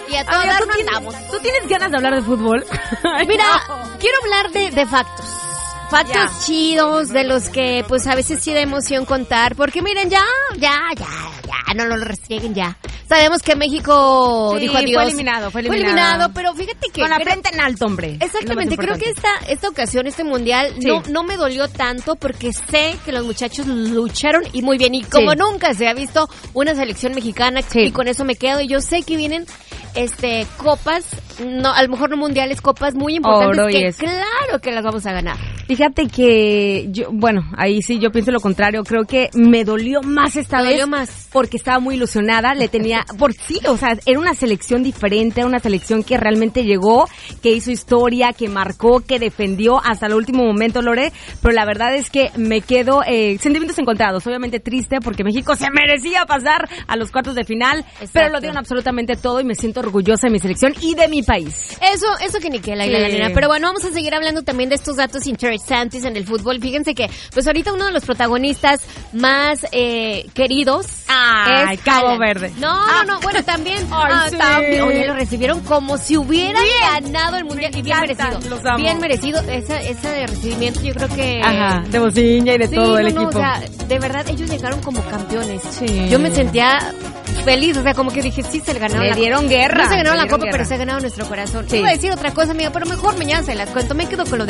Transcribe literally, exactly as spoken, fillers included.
Y a todas Amiga, no ¿tú tienes- andamos. ¿Tú tienes ganas de hablar de fútbol? Mira, quiero hablar de, de factos. Factos Ya. chidos, de los que pues a veces sí da emoción contar, porque miren, ya, ya, ya, ya, no lo restringen ya. Sabemos que México Sí, dijo adiós. fue eliminado, fue eliminado. Fue eliminado, pero fíjate que... Con la creo- frente en alto, hombre. Exactamente, Es lo creo más que importante. esta esta ocasión, este mundial, Sí. no no me dolió tanto porque sé que los muchachos lucharon y muy bien. Y como Sí. nunca se ha visto una selección mexicana, Sí. y con eso me quedo. Y yo sé que vienen este copas, no a lo mejor no mundiales, copas muy importantes Oro y que eso. claro que las vamos a ganar. Fíjate que yo, bueno, ahí sí yo pienso lo contrario. Creo que me dolió más esta ¿Te vez. dolió más? Porque estaba muy ilusionada, le tenía, por sí, o sea, era una selección diferente, era una selección que realmente llegó, que hizo historia, que marcó, que defendió hasta el último momento, Lore, pero la verdad es que me quedo, eh, sentimientos encontrados, obviamente triste porque México se merecía pasar a los cuartos de final, Exacto. pero lo dieron absolutamente todo y me siento orgullosa de mi selección y de mi país. Eso, eso que ni que la, Sí. la nena. Pero bueno, vamos a seguir hablando también de estos datos interesantes en el fútbol. Fíjense que, pues ahorita uno de los protagonistas más eh, queridos Ay, es Cabo Haaland. Verde. No, Ah. no, no, bueno, también, Ay, ah, sí. también, oye, lo recibieron como si hubieran ganado el mundial y bien encantan, merecido. los amo. Bien merecido, esa, ese recibimiento yo creo que... Ajá, de bocina y de Sí, todo no, el no, equipo. o sea, de verdad, ellos llegaron como campeones. Sí. Yo me sentía feliz, o sea, como que dije, sí, se le ganaron Le la dieron guerra, No se ganaron le la dieron copa, guerra. pero se ha ganado nuestro corazón. Sí. Iba a decir otra cosa, amiga, pero mejor mañana se las cuento. Me quedo con lo de